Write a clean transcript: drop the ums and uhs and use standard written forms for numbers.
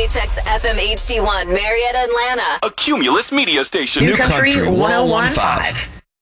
KHX FM HD1, Marietta, Atlanta. A Cumulus media station. New Country 101.5.